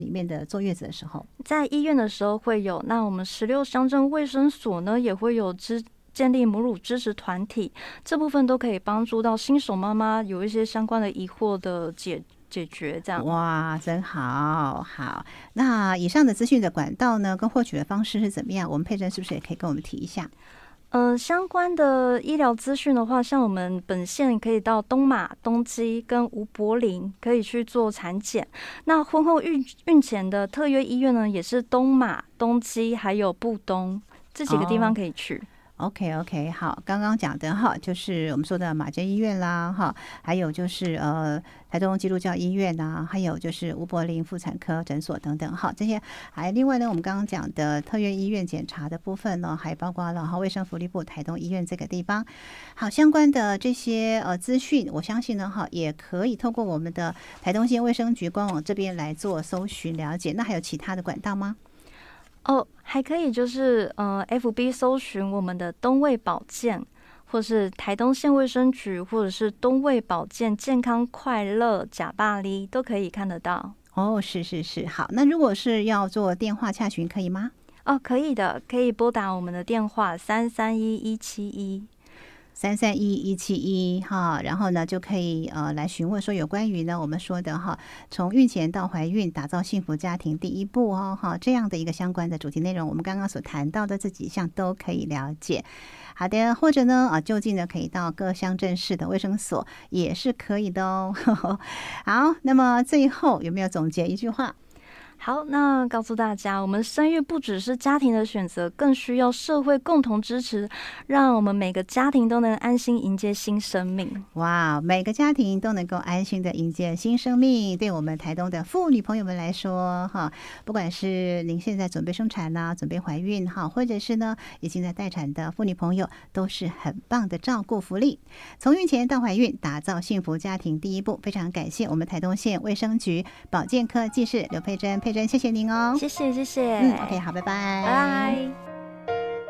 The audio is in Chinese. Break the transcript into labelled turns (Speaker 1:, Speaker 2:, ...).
Speaker 1: 里面的坐月子的时候？
Speaker 2: 在医院的时候会有，那我们16乡镇卫生所呢也会有建立母乳支持团体，这部分都可以帮助到新手妈妈有一些相关的疑惑的解决。这样
Speaker 1: 哇，真好。好，那以上的资讯的管道呢，跟获取的方式是怎么样？我们佩珍是不是也可以跟我们提一下？
Speaker 2: 相关的医疗资讯的话，像我们本县可以到东马、东基跟吴柏林可以去做产检。那婚后孕前的特约医院呢，也是东马、东基还有布东这几个地方可以去。
Speaker 1: OK， 好，刚刚讲的哈，就是我们说的马偕医院啦，哈，还有就是台东基督教医院啊，还有就是吴柏林妇产科诊所等等，哈，这些还另外呢，我们刚刚讲的特约医院检查的部分呢，还包括了哈卫生福利部台东医院这个地方，好，相关的这些资讯，我相信呢，哈，也可以透过我们的台东县卫生局官网这边来做搜寻了解。那还有其他的管道吗？
Speaker 2: 还可以就是FB 搜寻我们的东卫保健，或是台东县卫生局，或者是东卫保健健康快乐假巴黎都可以看得到。
Speaker 1: 是，好，那如果是要做电话洽询可以吗？
Speaker 2: 可以的，可以拨打我们的电话331-171。
Speaker 1: 331-171哈，然后呢就可以来询问说有关于呢我们说的哈，从孕前到怀孕打造幸福家庭第一步哈这样的一个相关的主题内容，我们刚刚所谈到的这几项都可以了解。好的，或者呢就近呢可以到各乡镇市的卫生所也是可以的哦。好，那么最后有没有总结一句话？
Speaker 2: 好，那告诉大家，我们生育不只是家庭的选择，更需要社会共同支持，让我们每个家庭都能安心迎接新生命。
Speaker 1: 哇，每个家庭都能够安心的迎接新生命，对我们台东的妇女朋友们来说哈，不管是您现在准备生产啊，准备怀孕哈，或者是呢已经在待产的妇女朋友，都是很棒的照顾福利。从孕前到怀孕，打造幸福家庭第一步。非常感谢我们台东县卫生局保健科技士刘佩珍，谢谢您哦。
Speaker 2: 谢谢。
Speaker 1: OK， 好，拜拜。
Speaker 2: 拜拜。